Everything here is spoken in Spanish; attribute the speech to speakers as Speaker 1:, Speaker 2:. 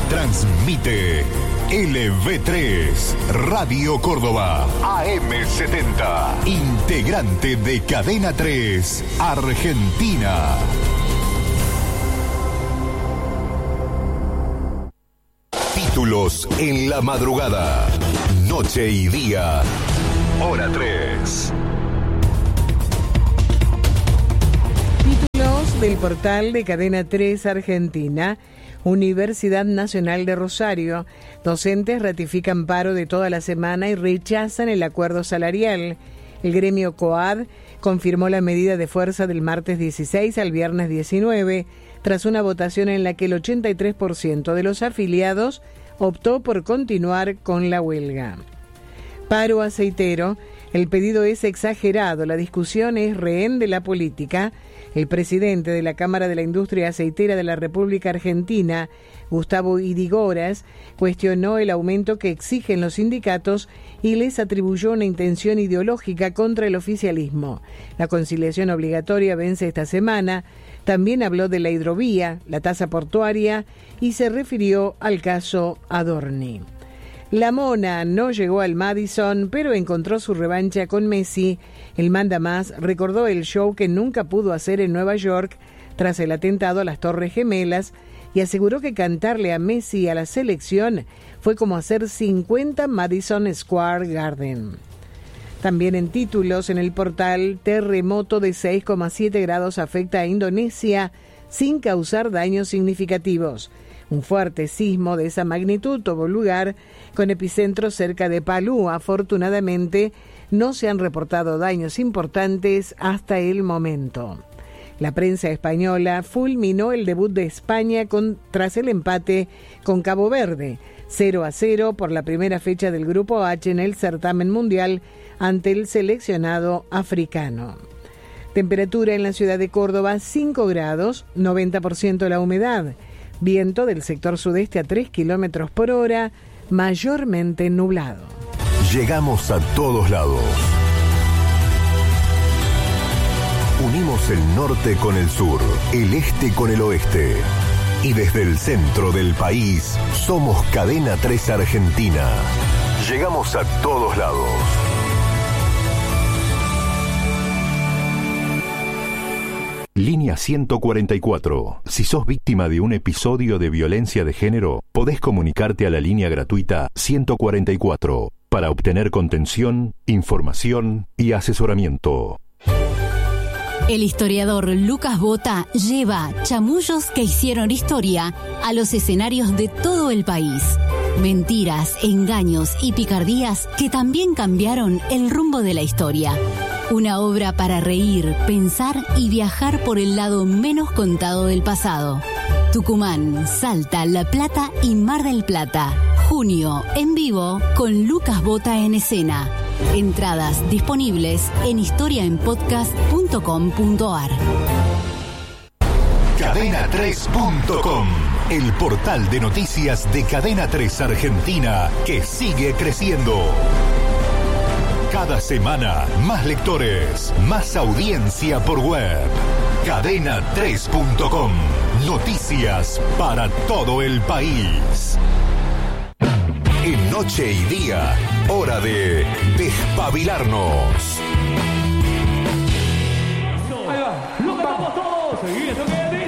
Speaker 1: Transmite LV3, Radio Córdoba, AM70, integrante de Cadena 3, Argentina. Títulos en la madrugada, noche y día, hora 3.
Speaker 2: Títulos del portal de Cadena 3 Argentina. Universidad Nacional de Rosario. Docentes ratifican paro de toda la semana y rechazan el acuerdo salarial. El gremio COAD confirmó la medida de fuerza del martes 16 al viernes 19, tras una votación en la que el 83% de los afiliados optó por continuar con la huelga. Paro aceitero. El pedido es exagerado, la discusión es rehén de la política. El presidente de la Cámara de la Industria Aceitera de la República Argentina, Gustavo Irigoras, cuestionó el aumento que exigen los sindicatos y les atribuyó una intención ideológica contra el oficialismo. La conciliación obligatoria vence esta semana. También habló de la hidrovía, la tasa portuaria y se refirió al caso Adorni. La Mona no llegó al Madison, pero encontró su revancha con Messi. El mandamás recordó el show que nunca pudo hacer en Nueva York tras el atentado a las Torres Gemelas y aseguró que cantarle a Messi a la selección fue como hacer 50 Madison Square Garden. También en títulos en el portal, terremoto de 6,7 grados afecta a Indonesia sin causar daños significativos. Un fuerte sismo de esa magnitud tuvo lugar con epicentro cerca de Palu. Afortunadamente, no se han reportado daños importantes hasta el momento. La prensa española fulminó el debut de España tras el empate con Cabo Verde, 0-0 por la primera fecha del Grupo H en el certamen mundial ante el seleccionado africano. Temperatura en la ciudad de Córdoba, 5 grados, 90% la humedad. Viento del sector sudeste a 3 kilómetros por hora, mayormente nublado.
Speaker 1: Llegamos a todos lados. Unimos el norte con el sur, el este con el oeste. Y desde el centro del país, somos Cadena 3 Argentina. Llegamos a todos lados. Línea 144. Si sos víctima de un episodio de violencia de género, podés comunicarte a la línea gratuita 144 para obtener contención, información y asesoramiento.
Speaker 3: El historiador Lucas Bota lleva chamullos que hicieron historia a los escenarios de todo el país. Mentiras, engaños y picardías que también cambiaron el rumbo de la historia. Una obra para reír, pensar y viajar por el lado menos contado del pasado. Tucumán, Salta, La Plata y Mar del Plata. Junio, en vivo, con Lucas Bota en escena. Entradas disponibles en historiaenpodcast.com.ar.
Speaker 1: Cadena3.com, el portal de noticias de Cadena 3 Argentina que sigue creciendo. Cada semana, más lectores, más audiencia por web. Cadena3.com. Noticias para todo el país. En noche y día, hora de despabilarnos.
Speaker 4: Ahí va, lo vamos todos. Seguí,